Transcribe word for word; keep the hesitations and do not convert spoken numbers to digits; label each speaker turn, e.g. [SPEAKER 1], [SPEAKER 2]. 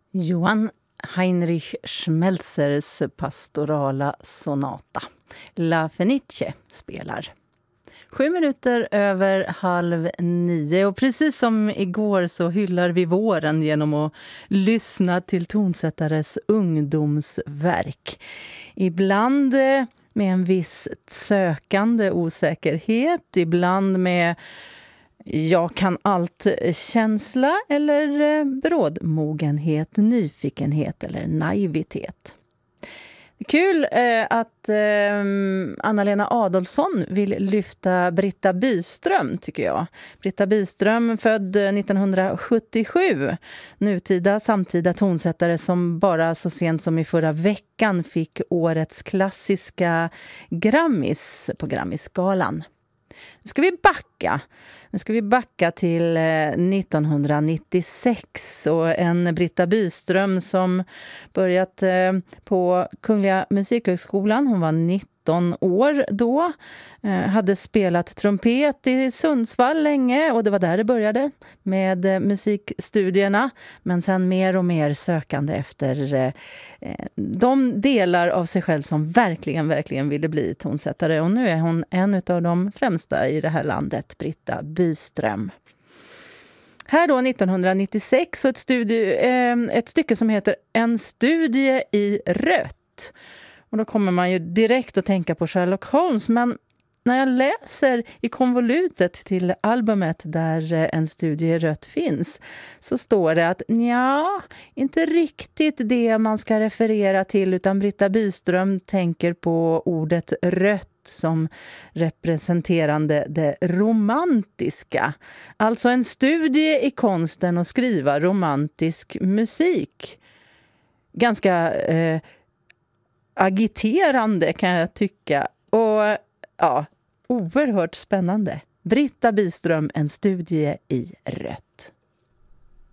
[SPEAKER 1] Johann Heinrich Schmelzers pastorala sonata. La Fenice spelar. Sju minuter över halv nio, och precis som igår så hyllar vi våren genom att lyssna till tonsättares ungdomsverk. Ibland med en viss sökande osäkerhet, ibland med jag kan allt-känsla eller brådmogenhet, nyfikenhet eller naivitet. Kul eh, att eh, Anna-Lena Adolfsson vill lyfta Britta Byström, tycker jag. Britta Byström, född nittonhundrasjuttiosju, nutida samtida tonsättare som bara så sent som i förra veckan fick årets klassiska Grammis på Grammisgalan. Nu ska vi backa. Nu ska vi backa till nittonhundranittiosex och en Britta Byström som börjat på Kungliga Musikhögskolan. Hon var nitton år då. Hade spelat trumpet i Sundsvall länge, och det var där det började med musikstudierna. Men sen mer och mer sökande efter de delar av sig själv som verkligen, verkligen ville bli tonsättare. Och nu är hon en av de främsta i det här landet, Britta Byström. Här då nittonhundranittiosex, så ett, studie, ett stycke som heter En studie i rött. Och då kommer man ju direkt att tänka på Sherlock Holmes, men när jag läser i konvolutet till albumet där En studie i rött finns, så står det att nja, inte riktigt det man ska referera till, utan Britta Byström tänker på ordet rött som representerande det romantiska. Alltså en studie i konsten att skriva romantisk musik. Ganska eh, agiterande, kan jag tycka. Och ja, oerhört spännande. Britta Byström, En studie i rött.